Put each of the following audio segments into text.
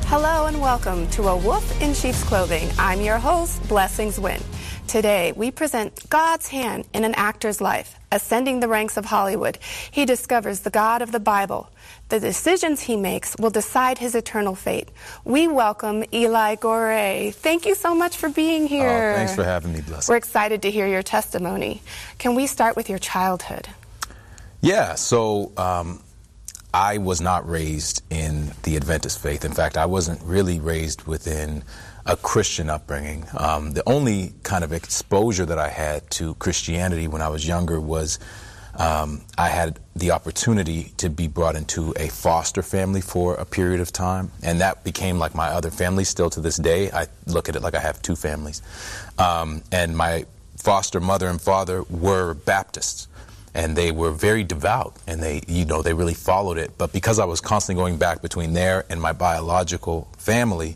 Hello and welcome to A Wolf in Sheep's Clothing. I'm your host, Blessings Wynn. Today, we present God's hand in an actor's life. Ascending the ranks of Hollywood, he discovers the God of the Bible. The decisions he makes will decide his eternal fate. We welcome Eli Goree. Thank you so much for being here. Oh, thanks for having me, Blessing. We're excited to hear your testimony. Can we start with your childhood? Yeah, so I was not raised in the Adventist faith. In fact, I wasn't really raised within a Christian upbringing. The only kind of exposure that I had to Christianity when I was younger was I had the opportunity to be brought into a foster family for a period of time, and that became like my other family still to this day. I look at it like I have two families. And my foster mother and father were Baptists, and they were very devout, and they really followed it. But because I was constantly going back between there and my biological family,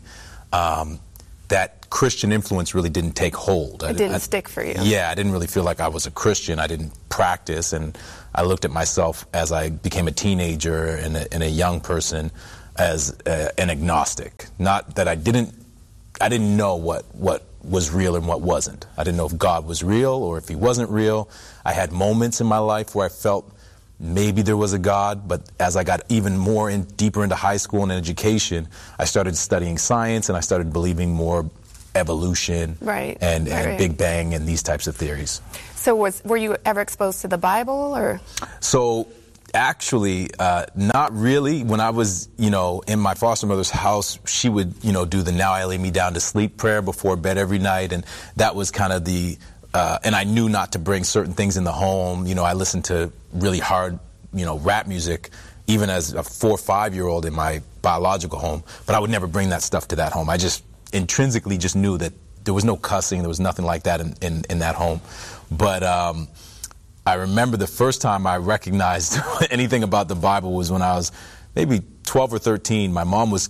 that Christian influence really didn't take hold. It didn't stick for you. Yeah, I didn't really feel like I was a Christian. I didn't practice, and I looked at myself as I became a teenager and a young person as an agnostic. Not that I didn't know what was real and what wasn't. I didn't know if God was real or if he wasn't real. I had moments in my life where I felt maybe there was a God, but as I got even more deeper into high school and education, I started studying science and I started believing more evolution and Big Bang and these types of theories. So were you ever exposed to the Bible? Or? So actually, not really. When I was, in my foster mother's house, she would, do the "Now I lay me down to sleep" prayer before bed every night, and that was kind of the. And I knew not to bring certain things in the home. I listened to really hard, rap music, even as a 4 or 5-year-old in my biological home. But I would never bring that stuff to that home. I just intrinsically just knew that there was no cussing, there was nothing like that in that home. But I remember the first time I recognized anything about the Bible was when I was maybe 12 or 13. My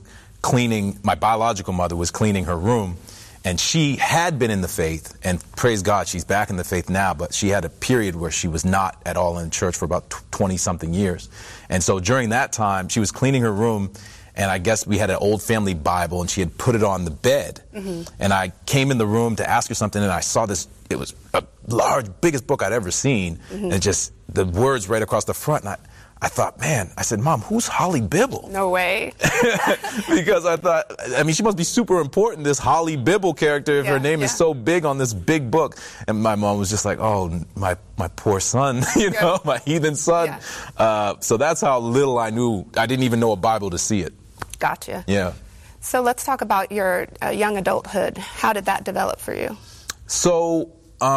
biological mother was cleaning her room. And she had been in the faith, and praise God, she's back in the faith now, but she had a period where she was not at all in church for about 20-something years. And so during that time, she was cleaning her room, and I guess we had an old family Bible, and she had put it on the bed. Mm-hmm. And I came in the room to ask her something, and I saw this, it was a large, biggest book I'd ever seen, mm-hmm. and just the words right across the front, and I thought, man, I said, Mom, who's Holly Bibble? No way. Because I thought, she must be super important, this Holly Bibble character, if her name is so big on this big book. And my mom was just like, oh, my poor son, my heathen son. Yeah. So that's how little I knew. I didn't even know a Bible to see it. Gotcha. Yeah. So let's talk about your young adulthood. How did that develop for you? So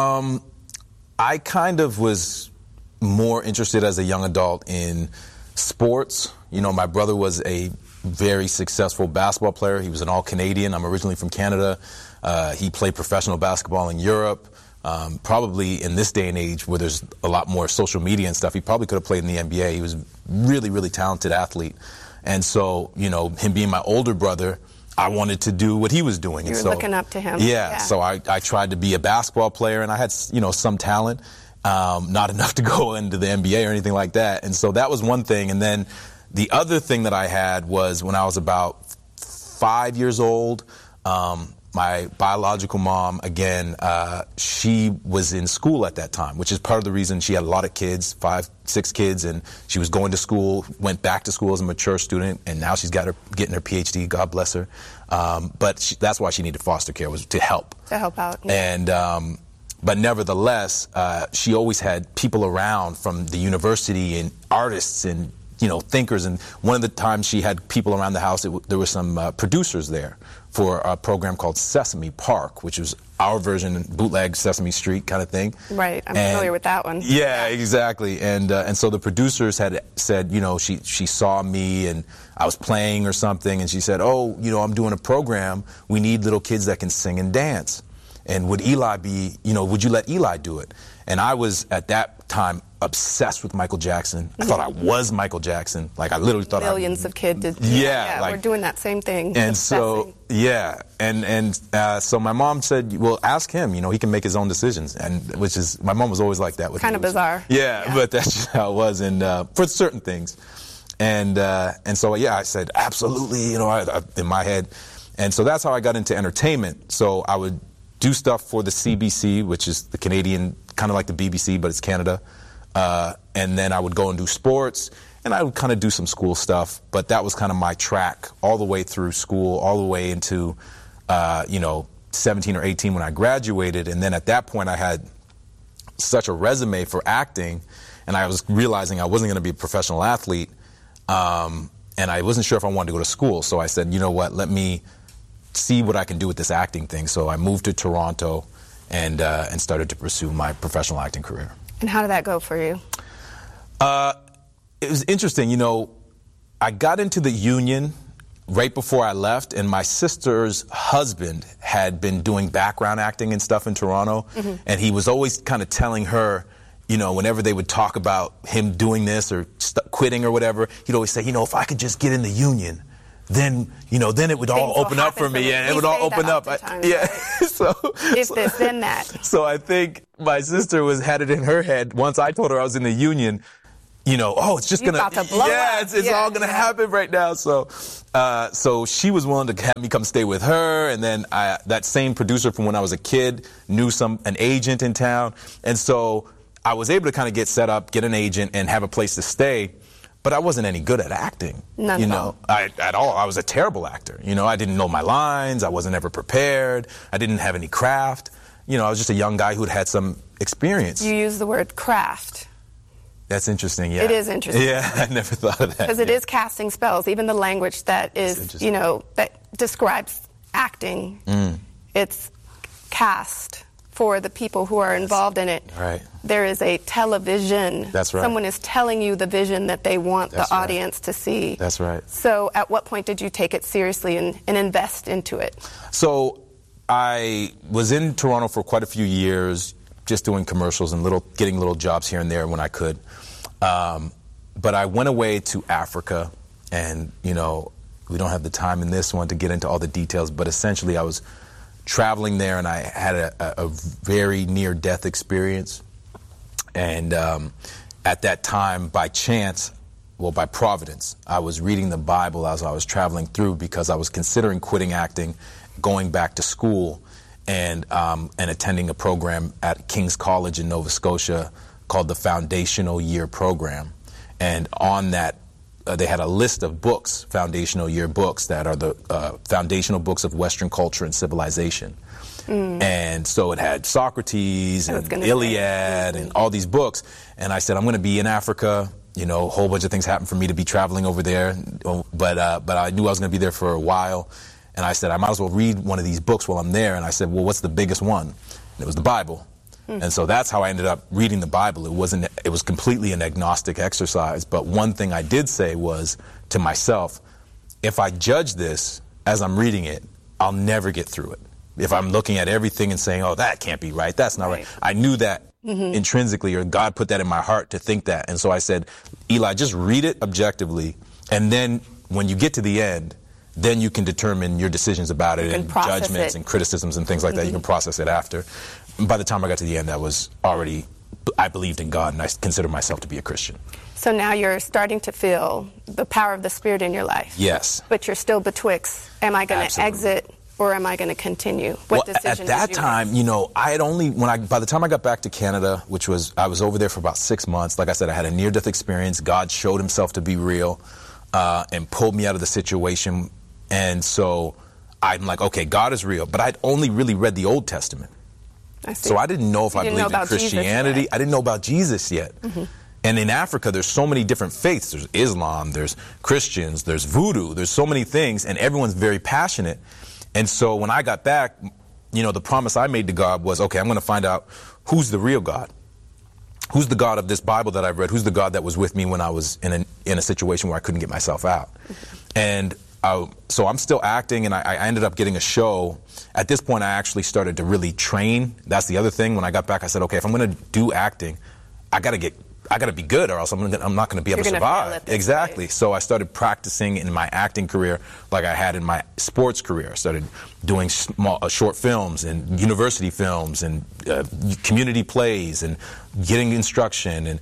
I kind of was more interested as a young adult in sports. My brother was a very successful basketball player. He was an All-Canadian. I'm originally from Canada. He played professional basketball in Europe. Probably in this day and age where there's a lot more social media and stuff, he probably could have played in the NBA. He was a really, really talented athlete. And so, him being my older brother, I wanted to do what he was doing. You were looking up to him. Yeah. So I tried to be a basketball player, and I had, some talent. Not enough to go into the NBA or anything like that. And so that was one thing. And then the other thing that I had was when I was about 5 years old, my biological mom, again, she was in school at that time, which is part of the reason she had a lot of kids, 5, 6 kids, and she was going to school, went back to school as a mature student, and now she's getting her PhD, God bless her. But that's why she needed foster care, was to help. To help out. Yeah. And but nevertheless, she always had people around from the university and artists and, thinkers. And one of the times she had people around the house, there were some producers there for a program called Sesame Park, which was our version, bootleg Sesame Street kind of thing. Right, I'm familiar with that one. Yeah, exactly. And so the producers had said, she saw me and I was playing or something, and she said, oh, I'm doing a program. We need little kids that can sing and dance. And would Eli would you let Eli do it? And I was, at that time, obsessed with Michael Jackson. I thought I was Michael Jackson. Like, I literally thought millions of kids did. Yeah. We're doing that same thing. And so, yeah. And so my mom said, well, ask him. He can make his own decisions. And which is, my mom was always like that with me. Kind of bizarre. Yeah, but that's just how it was. And for certain things. And so, yeah, I said, absolutely, in my head. And so that's how I got into entertainment. So I would do stuff for the CBC, which is the Canadian, kind of like the BBC, but it's Canada. And then I would go and do sports, and I would kind of do some school stuff. But that was kind of my track all the way through school, all the way into, 17 or 18 when I graduated. And then at that point, I had such a resume for acting, and I was realizing I wasn't going to be a professional athlete, and I wasn't sure if I wanted to go to school. So I said, you know what, let me see what I can do with this acting thing. So I moved to Toronto and started to pursue my professional acting career. And how did that go for you? It was interesting. I got into the union right before I left, and my sister's husband had been doing background acting and stuff in Toronto, and he was always kind of telling her, whenever they would talk about him doing this or quitting or whatever, he'd always say, if I could just get in the union, then it would all open up for me, and it would all open up. Yeah. So if this, then that. So I think my sister had it in her head once I told her I was in the union. It's just gonna, it's all gonna happen right now. So she was willing to have me come stay with her, and then that same producer from when I was a kid knew an agent in town, and so I was able to kind of get set up, get an agent, and have a place to stay. But I wasn't any good at acting. None at all. I was a terrible actor. I didn't know my lines. I wasn't ever prepared. I didn't have any craft. I was just a young guy who'd had some experience. You use the word craft. That's interesting, yeah. It is interesting. Yeah, I never thought of that. Because it is casting spells. Even the language that is, that describes acting, it's cast for the people who are involved in it. Right. There is a television. That's right. Someone is telling you the vision that they want the audience to see. That's right. So at what point did you take it seriously and invest into it? So I was in Toronto for quite a few years, just doing commercials and getting little jobs here and there when I could. But I went away to Africa, and, we don't have the time in this one to get into all the details, but essentially I was traveling there, and I had a very near-death experience. And at that time, by chance, by providence, I was reading the Bible as I was traveling through, because I was considering quitting acting, going back to school, and attending a program at King's College in Nova Scotia called the Foundational Year Program. And on that, they had a list of books, foundational year books, that are the foundational books of Western culture and civilization. And so it had Socrates and Iliad and all these books. And I said, I'm going to be in Africa. A whole bunch of things happened for me to be traveling over there. But I knew I was going to be there for a while. And I said, I might as well read one of these books while I'm there. And I said, well, what's the biggest one? And it was the Bible. And so that's how I ended up reading the Bible. It was completely an agnostic exercise. But one thing I did say was to myself, if I judge this as I'm reading it, I'll never get through it. If I'm looking at everything and saying, oh, that can't be right, that's not right. I knew that intrinsically, or God put that in my heart to think that. And so I said, Eli, just read it objectively, and then when you get to the end, then you can determine your decisions about it, and judgments and criticisms and things like that. You can process it after. And by the time I got to the end, I believed in God, and I considered myself to be a Christian. So now you're starting to feel the power of the Spirit in your life. Yes. But you're still betwixt, am I going to exit or am I going to continue? What decision did you make? At that time, I had only, by the time I got back to Canada, I was over there for about 6 months. Like I said, I had a near-death experience. God showed himself to be real and pulled me out of the situation. And so I'm like, okay, God is real. But I'd only really read the Old Testament. I see. So I didn't know if I believed in Christianity. I didn't know about Jesus yet. And in Africa, there's so many different faiths. There's Islam, there's Christians, there's voodoo, there's so many things, and everyone's very passionate. And so when I got back, the promise I made to God was, okay, I'm going to find out who's the real God. Who's the God of this Bible that I've read? Who's the God that was with me when I was in a situation where I couldn't get myself out? And so I'm still acting, and I ended up getting a show. At this point, I actually started to really train. That's the other thing. When I got back, I said, okay, if I'm going to do acting, I got to be good, or else I'm not going to be able to survive. Exactly. Way. So I started practicing in my acting career like I had in my sports career. I started doing short films and university films and community plays and getting instruction.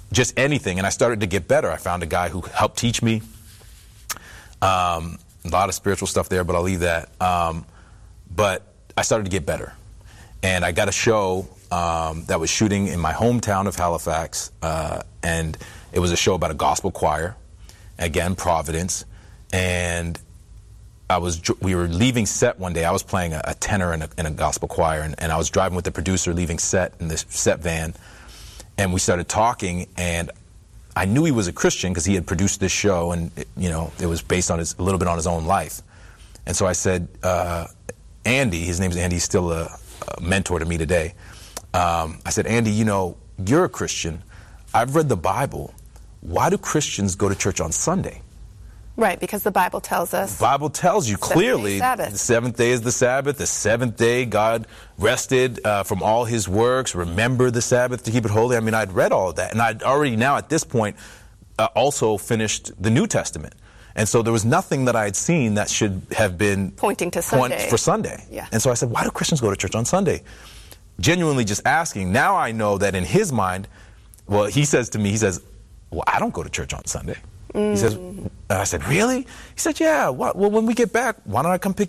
just anything. And I started to get better. I found a guy who helped teach me. A lot of spiritual stuff there, but I'll leave that. But I started to get better. And I got a show that was shooting in my hometown of Halifax. And it was a show about a gospel choir. Again, Providence. And we were leaving set one day. I was playing a tenor in a gospel choir, and I was driving with the producer leaving set in this set van, and we started talking, and I knew he was a Christian because he had produced this show, and it was based on a little bit on his own life. And so I said, Andy, his name's Andy, he's still a mentor to me today. I said, Andy, you're a Christian. I've read the Bible. Why do Christians go to church on Sunday? Right, because the Bible tells us. The Bible tells you clearly the seventh day is the Sabbath. The seventh day God rested from all his works. Remember the Sabbath to keep it holy. I mean, I'd read all of that. And I'd already now at this point also finished the New Testament. And so there was nothing that I had seen that should have been pointing to Sunday. For Sunday. Yeah. And so I said, why do Christians go to church on Sunday? Genuinely just asking. Now I know that in his mind, well, he says to me, well, I don't go to church on Sunday. He says, I said, really? He said, yeah. Well, when we get back, why don't I come pick